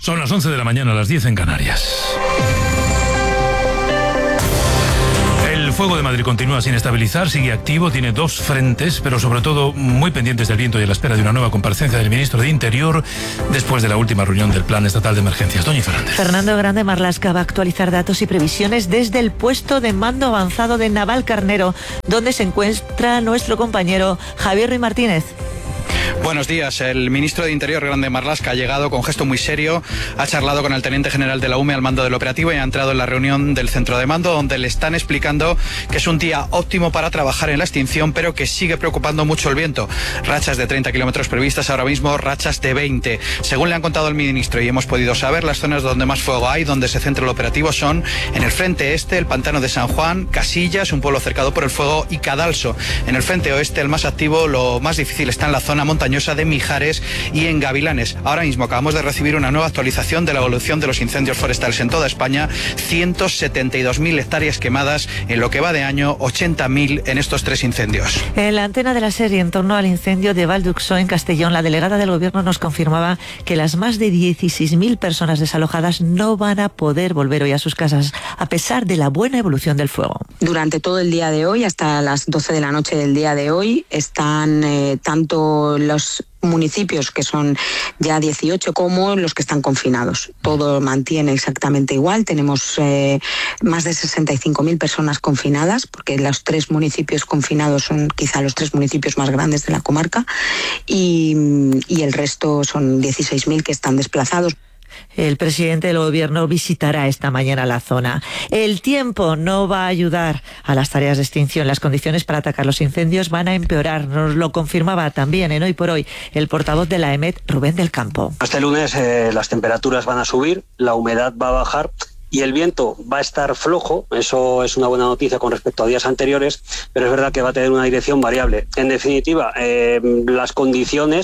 Son las 11 de la mañana, las 10 en Canarias. El fuego de Madrid continúa sin estabilizar, sigue activo, tiene dos frentes, pero sobre todo muy pendientes del viento y a la espera de una nueva comparecencia del ministro de Interior después de la última reunión del Plan Estatal de Emergencias. Doña Fernández. Fernando Grande Marlaska va a actualizar datos y previsiones desde el puesto de mando avanzado de Navalcarnero, donde se encuentra nuestro compañero Javier Ruiz Martínez. Buenos días. El ministro de Interior, Grande Marlaska, ha llegado con gesto muy serio, ha charlado con el teniente general de la UME al mando del operativo y ha entrado en la reunión del centro de mando, donde le están explicando que es un día óptimo para trabajar en la extinción, pero que sigue preocupando mucho el viento. Rachas de 30 kilómetros previstas, ahora mismo rachas de 20. Según le han contado al ministro y hemos podido saber, las zonas donde más fuego hay, donde se centra el operativo, son en el frente este, el pantano de San Juan, Casillas, un pueblo cercado por el fuego, y Cadalso. En el frente oeste, el más activo, lo más difícil está en la zona montañosa de Mijares y en Gavilanes. Ahora mismo acabamos de recibir una nueva actualización de la evolución de los incendios forestales en toda España. 172.000 hectáreas quemadas en lo que va de año, 80.000 en estos tres incendios. En la antena de la serie en torno al incendio de Valduxó en Castellón, la delegada del Gobierno nos confirmaba que las más de 16.000 personas desalojadas no van a poder volver hoy a sus casas, a pesar de la buena evolución del fuego. Durante todo el día de hoy, hasta las 12 de la noche del día de hoy, están tanto los municipios, que son ya 18, como los que están confinados. Todo mantiene exactamente igual. Tenemos más de 65.000 personas confinadas, porque los tres municipios confinados son quizá los tres municipios más grandes de la comarca, y el resto son 16.000 que están desplazados. El presidente del Gobierno visitará esta mañana la zona. El tiempo no va a ayudar a las tareas de extinción. Las condiciones para atacar los incendios van a empeorar. Nos lo confirmaba también en Hoy por Hoy el portavoz de la EMET, Rubén del Campo. Este lunes las temperaturas van a subir, la humedad va a bajar y el viento va a estar flojo. Eso es una buena noticia con respecto a días anteriores, pero es verdad que va a tener una dirección variable. En definitiva, las condiciones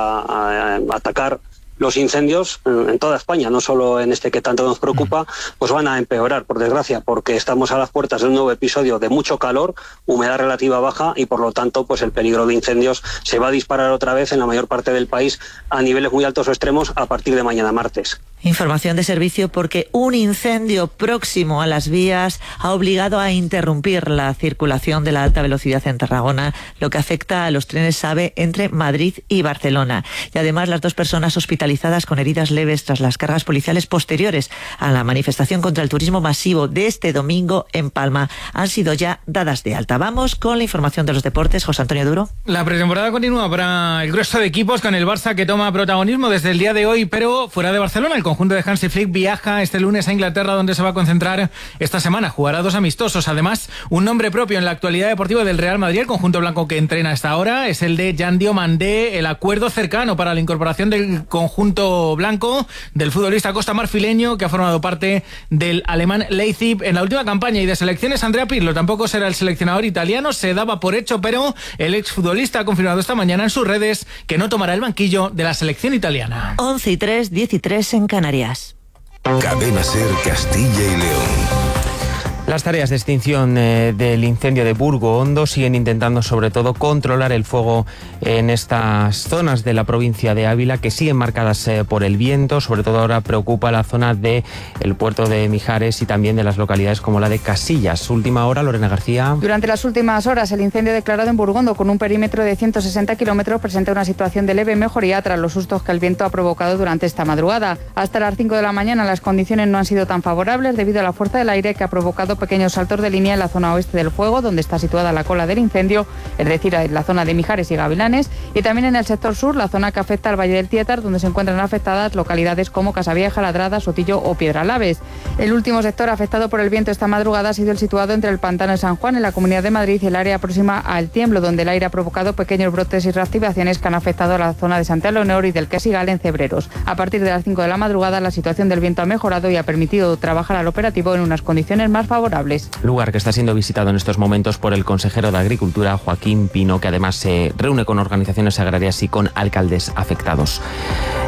para atacar los incendios en toda España, no solo en este que tanto nos preocupa, pues van a empeorar, por desgracia, porque estamos a las puertas de un nuevo episodio de mucho calor, humedad relativa baja y por lo tanto pues el peligro de incendios se va a disparar otra vez en la mayor parte del país a niveles muy altos o extremos a partir de mañana martes. Información de servicio porque un incendio próximo a las vías ha obligado a interrumpir la circulación de la alta velocidad en Tarragona, lo que afecta a los trenes AVE entre Madrid y Barcelona. Y además las dos personas hospitalizadas con heridas leves tras las cargas policiales posteriores a la manifestación contra el turismo masivo de este domingo en Palma han sido ya dadas de alta. Vamos con la información de los deportes. José Antonio Duro. La pretemporada continúa para el grueso de equipos, con el Barça que toma protagonismo desde el día de hoy, pero fuera de Barcelona. El conjunto de Hansi Flick viaja este lunes a Inglaterra, donde se va a concentrar esta semana. Jugará 2 amistosos. Además, un nombre propio en la actualidad deportiva del Real Madrid. El conjunto blanco que entrena hasta ahora es el de Jan Diomandé. El acuerdo cercano para la incorporación del conjunto blanco del futbolista costamarfileño, que ha formado parte del alemán Leipzig en la última campaña. Y de selecciones, Andrea Pirlo tampoco será el seleccionador italiano. Se daba por hecho, pero el exfutbolista ha confirmado esta mañana en sus redes que no tomará el banquillo de la selección italiana. 11:03, 13:03 en Canarias. Cadena SER Castilla y León. Las tareas de extinción del incendio de Burgo Hondo siguen intentando sobre todo controlar el fuego en estas zonas de la provincia de Ávila que siguen marcadas por el viento. Sobre todo ahora preocupa la zona del puerto de Mijares y también de las localidades como la de Casillas. Última hora, Lorena García. Durante las últimas horas, el incendio declarado en Burgondo con un perímetro de 160 kilómetros presenta una situación de leve mejoría tras los sustos que el viento ha provocado durante esta madrugada. Hasta las 5 de la mañana las condiciones no han sido tan favorables debido a la fuerza del aire que ha provocado pequeños saltos de línea en la zona oeste del fuego, donde está situada la cola del incendio, es decir, en la zona de Mijares y Gavilanes, y también en el sector sur, la zona que afecta al Valle del Tietar, donde se encuentran afectadas localidades como Casavieja, Ladrada, Sotillo o Piedralaves. El último sector afectado por el viento esta madrugada ha sido el situado entre el pantano de San Juan, en la Comunidad de Madrid, y el área próxima al Tiemblo, donde el aire ha provocado pequeños brotes y reactivaciones que han afectado a la zona de Santa Leonor y del Quesigal en Cebreros. A partir de las 5 de la madrugada, la situación del viento ha mejorado y ha permitido trabajar al operativo en unas condiciones más favorables. Lugar que está siendo visitado en estos momentos por el consejero de Agricultura, Joaquín Pino, que además se reúne con organizaciones agrarias y con alcaldes afectados.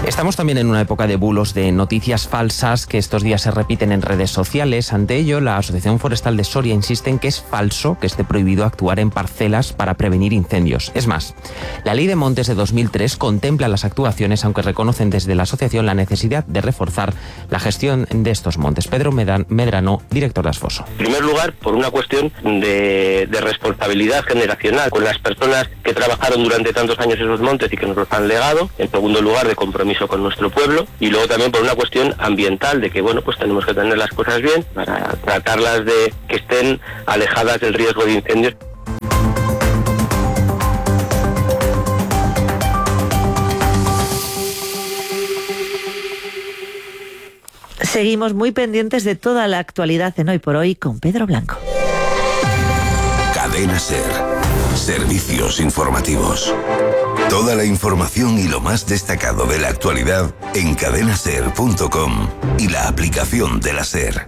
Estamos también en una época de bulos, de noticias falsas que estos días se repiten en redes sociales. Ante ello, la Asociación Forestal de Soria insiste en que es falso que esté prohibido actuar en parcelas para prevenir incendios. Es más, la Ley de Montes de 2003 contempla las actuaciones, aunque reconocen desde la asociación la necesidad de reforzar la gestión de estos montes. Pedro Medrano, director de Asfoso. En primer lugar, por una cuestión de responsabilidad generacional con las personas que trabajaron durante tantos años esos montes y que nos los han legado. En segundo lugar, de compromiso con nuestro pueblo, y luego también por una cuestión ambiental de que, bueno, pues tenemos que tener las cosas bien para tratarlas de que estén alejadas del riesgo de incendios. Seguimos muy pendientes de toda la actualidad en Hoy por Hoy con Pedro Blanco. Cadena SER. Servicios informativos. Toda la información y lo más destacado de la actualidad en cadenaser.com y la aplicación de la SER.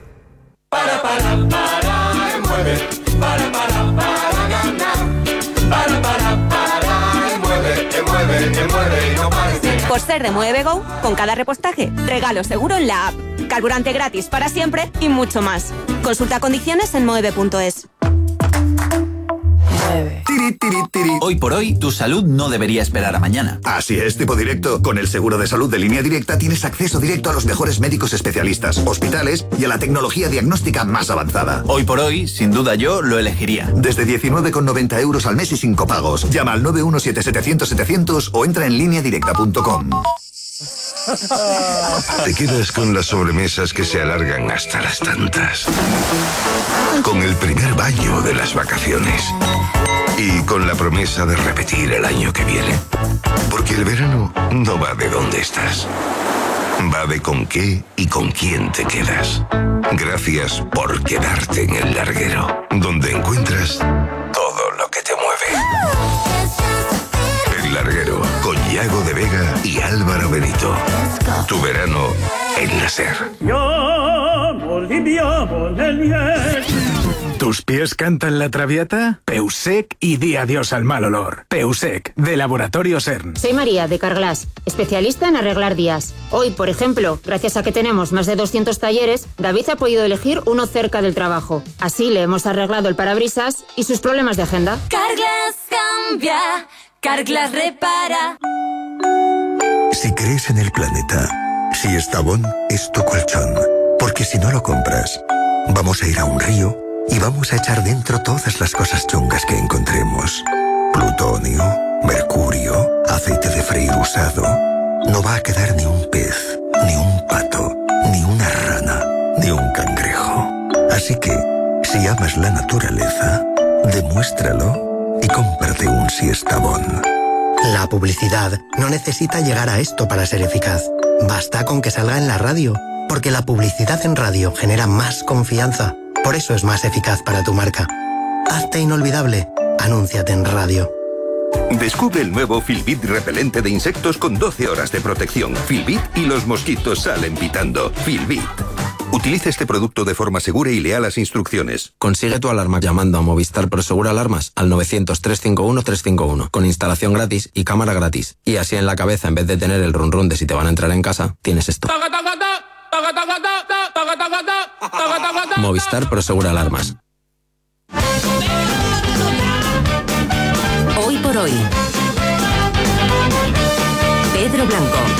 Mueve, para ganar. Mueve y no pares de ganar. Por ser de Mueve Go, con cada repostaje, regalo seguro en la app, carburante gratis para siempre y mucho más. Consulta condiciones en moeve.es. Hoy por hoy, tu salud no debería esperar a mañana. Así es, tipo directo. Con el seguro de salud de Línea Directa tienes acceso directo a los mejores médicos especialistas, hospitales y a la tecnología diagnóstica más avanzada. Hoy por hoy, sin duda yo lo elegiría. Desde 19,90 euros al mes y sin copagos. Llama al 917-700-700 o entra en lineadirecta.com. Te quedas con las sobremesas que se alargan hasta las tantas. Con el primer baño de las vacaciones. Y con la promesa de repetir el año que viene. Porque el verano no va de dónde estás. Va de con qué y con quién te quedas. Gracias por quedarte en el larguero, donde encuentras todo lo que te mueve. El larguero, con Yago de Vega y Álvaro Benito. Tu verano en la SER. ¿Tus pies cantan la traviata? Peusec y di adiós al mal olor. Peusec, de Laboratorio CERN. Soy María, de Carglass, especialista en arreglar días. Hoy, por ejemplo, gracias a que tenemos más de 200 talleres, David ha podido elegir uno cerca del trabajo. Así le hemos arreglado el parabrisas y sus problemas de agenda. Carglass cambia, Carglass repara. Si crees en el planeta, Siestabón es tu colchón. Porque si no lo compras, vamos a ir a un río y vamos a echar dentro todas las cosas chungas que encontremos. Plutonio, mercurio, aceite de freír usado. No va a quedar ni un pez, ni un pato, ni una rana, ni un cangrejo. Así que, si amas la naturaleza, demuéstralo y cómprate un Siestabón. La publicidad no necesita llegar a esto para ser eficaz. Basta con que salga en la radio, porque la publicidad en radio genera más confianza. Por eso es más eficaz para tu marca. Hazte inolvidable. Anúnciate en radio. Descubre el nuevo Filbit repelente de insectos con 12 horas de protección. Filbit y los mosquitos salen pitando. Filbit. Utiliza este producto de forma segura y lea las instrucciones. Consigue tu alarma llamando a Movistar Prosegur Alarmas al 900-351-351 con instalación gratis y cámara gratis. Y así en la cabeza, en vez de tener el run run de si te van a entrar en casa, tienes esto. Movistar Prosegur Alarmas. Hoy por hoy, Pedro Blanco.